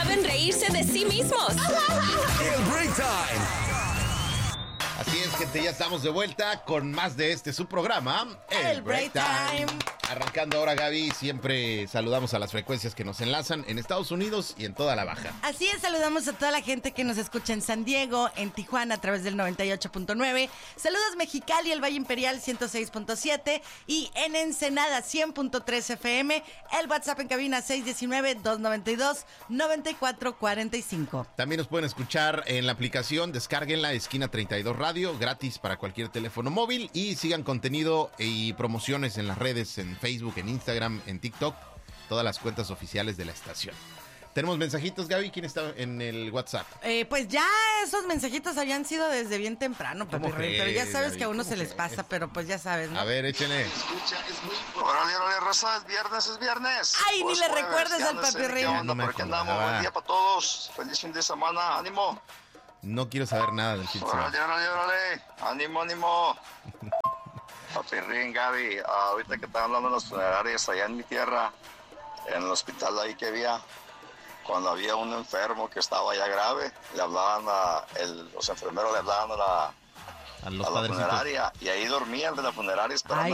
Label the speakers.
Speaker 1: saben reírse de sí mismos.
Speaker 2: El Break Time.
Speaker 3: Así es, gente, ya estamos de vuelta con más de su programa,
Speaker 4: El Break Time.
Speaker 3: Arrancando ahora, Gaby, siempre saludamos a las frecuencias que nos enlazan en Estados Unidos y en toda la baja.
Speaker 4: Así es, saludamos a toda la gente que nos escucha en San Diego, en Tijuana a través del 98.9. Saludos Mexicali, el Valle Imperial 106.7 y en Ensenada 100.3 FM. El WhatsApp en cabina 619-292-9445.
Speaker 3: También nos pueden escuchar en la aplicación, descárguenla, Esquina 32 Radio, gratis para cualquier teléfono móvil, y sigan contenido y promociones en las redes, en Facebook, en Instagram, en TikTok, todas las cuentas oficiales de la estación. Tenemos mensajitos, Gaby. ¿Quién está en el WhatsApp?
Speaker 4: Pues ya esos mensajitos habían sido desde bien temprano, papi Rey, pero ya sabes
Speaker 3: Gaby?
Speaker 4: que a uno se les
Speaker 3: ¿Cómo
Speaker 4: pasa, pero pues ya sabes, ¿no?
Speaker 3: A ver, échenle.
Speaker 5: Órale, raza, es viernes.
Speaker 4: Ay, ni le recuerdes al Papi Rey.
Speaker 5: ¿Qué onda?
Speaker 3: No me
Speaker 5: Por aquí andamos,
Speaker 3: acordaba.
Speaker 5: buen día para todos. Feliz fin de semana, ánimo.
Speaker 3: No quiero saber nada del fin de semana.
Speaker 5: Órale, ánimo. Papi Rin, Gaby, ahorita que estaban hablando de los funerarios allá en mi tierra, en el hospital ahí que había, cuando había un enfermo que estaba ya grave, le hablaban los enfermeros le hablaban a
Speaker 3: A los
Speaker 5: la
Speaker 3: padrecitos.
Speaker 5: funeraria, y ahí dormía el de la funeraria esperando.